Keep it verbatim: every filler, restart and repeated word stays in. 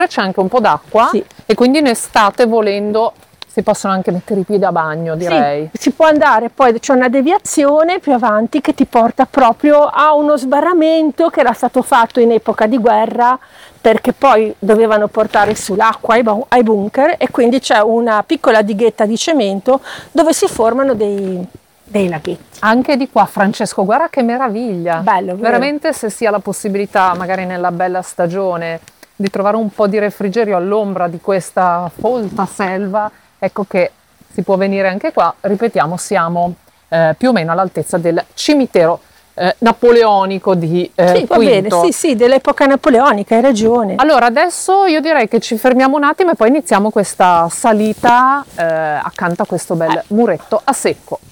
c'è anche un po' d'acqua, sì. E quindi in estate, volendo, si possono anche mettere i piedi a bagno, direi. Sì, si può andare, poi c'è una deviazione più avanti che ti porta proprio a uno sbarramento che era stato fatto in epoca di guerra, perché poi dovevano portare su l'acqua ai, ai bunker, e quindi c'è una piccola dighetta di cemento dove si formano dei, dei laghetti. Anche di qua, Francesco, guarda che meraviglia. Bello, vero? Veramente, se si ha la possibilità, magari nella bella stagione, di trovare un po' di refrigerio all'ombra di questa folta selva, ecco che si può venire anche qua. Ripetiamo, siamo eh, più o meno all'altezza del cimitero eh, napoleonico di eh, Sì, va bene, sì, sì, dell'epoca napoleonica, hai ragione. Allora, adesso io direi che ci fermiamo un attimo e poi iniziamo questa salita eh, accanto a questo bel muretto a secco.